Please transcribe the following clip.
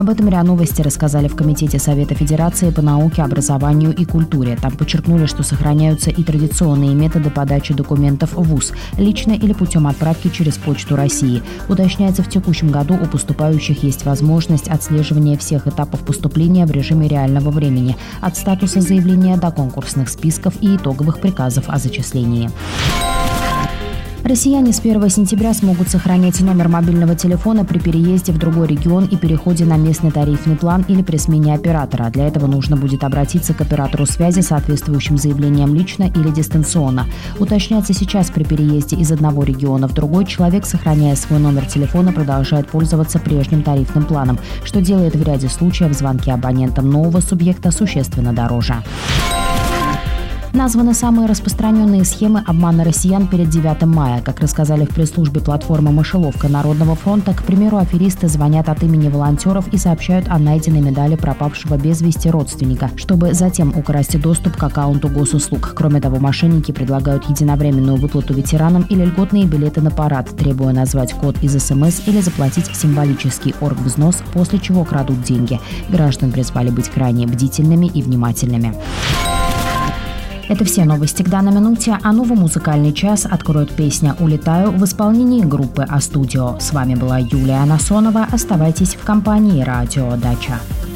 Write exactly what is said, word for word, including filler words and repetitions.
Об этом РИА Новости рассказали в Комитете Совета Федерации по науке, образованию и культуре. Там подчеркнули, что сохраняются и традиционные методы подачи документов в вуз, лично или путем отправки через Почту России. Уточняется, в текущем году у поступающих есть возможность отслеживания всех этапов поступления в режиме реального времени, от статуса заявления до конкурсных списков и итоговых приказов о зачислении. Россияне с первого сентября смогут сохранять номер мобильного телефона при переезде в другой регион и переходе на местный тарифный план или при смене оператора. Для этого нужно будет обратиться к оператору связи с соответствующим заявлением лично или дистанционно. Уточняется, сейчас при переезде из одного региона в другой человек, сохраняя свой номер телефона, продолжает пользоваться прежним тарифным планом, что делает в ряде случаев звонки абонентам нового субъекта существенно дороже. Названы самые распространенные схемы обмана россиян перед девятым мая. Как рассказали в пресс-службе платформы «Мышеловка» Народного фронта, к примеру, аферисты звонят от имени волонтеров и сообщают о найденной медали пропавшего без вести родственника, чтобы затем украсть доступ к аккаунту госуслуг. Кроме того, мошенники предлагают единовременную выплату ветеранам или льготные билеты на парад, требуя назвать код из СМС или заплатить символический оргвзнос, после чего крадут деньги. Граждан призвали быть крайне бдительными и внимательными. Это все новости к данной минуте, а новый музыкальный час откроет песня «Улетаю» в исполнении группы А-Студио. С вами была Юлия Насонова. Оставайтесь в компании Радио Дача.